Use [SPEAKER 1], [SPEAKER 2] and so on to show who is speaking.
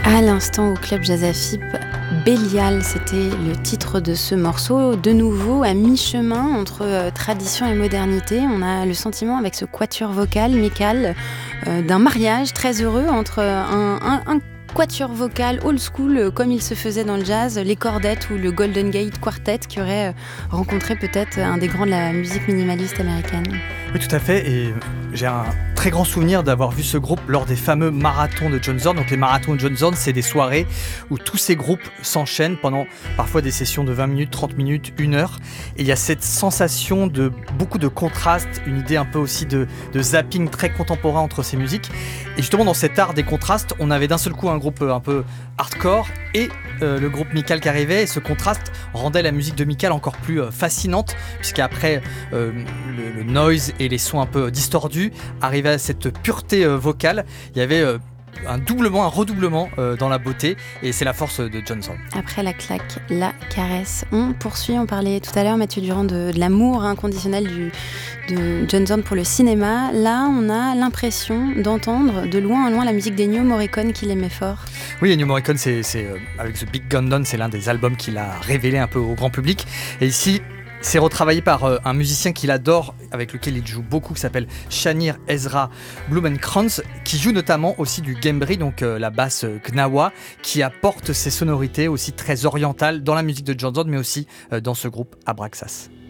[SPEAKER 1] À l'instant au Club Jazz Afip, Bélial, c'était le titre de ce morceau. De nouveau, à mi-chemin entre tradition et modernité, on a le sentiment avec ce quatuor vocal, Michal, d'un mariage très heureux entre un quatuor vocal old school comme il se faisait dans le jazz, les Cordettes ou le Golden Gate Quartet qui aurait rencontré peut-être un des grands de la musique minimaliste américaine.
[SPEAKER 2] Oui, tout à fait, et j'ai un très grand souvenir d'avoir vu ce groupe lors des fameux marathons de John Zorn. Donc les marathons de John Zorn, c'est des soirées où tous ces groupes s'enchaînent pendant parfois des sessions de 20 minutes, 30 minutes, 1 heure. Et il y a cette sensation de beaucoup de contrastes, une idée un peu aussi de zapping très contemporain entre ces musiques. Et justement dans cet art des contrastes, on avait d'un seul coup un groupe un peu hardcore et le groupe Michal qui arrivait, et ce contraste rendait la musique de Michal encore plus fascinante, puisqu'après le noise et les sons un peu distordus arrivait à cette pureté vocale. Il y avait un doublement, un redoublement dans la beauté, et c'est la force de John Zorn.
[SPEAKER 1] Après la claque, la caresse. On poursuit, on parlait tout à l'heure, Mathieu Durand, de l'amour inconditionnel de John Zorn pour le cinéma. Là, on a l'impression d'entendre de loin en loin la musique d'Ennio Morricone qu'il aimait fort.
[SPEAKER 2] Oui, Ennio Morricone, c'est avec The Big Gun Down, c'est l'un des albums qu'il a révélé un peu au grand public. Et ici, c'est retravaillé par un musicien qu'il adore, avec lequel il joue beaucoup, qui s'appelle Shanir Ezra Blumenkranz, qui joue notamment aussi du gembri, donc la basse gnawa, qui apporte ces sonorités aussi très orientales dans la musique de John Zorn, mais aussi dans ce groupe Abraxas.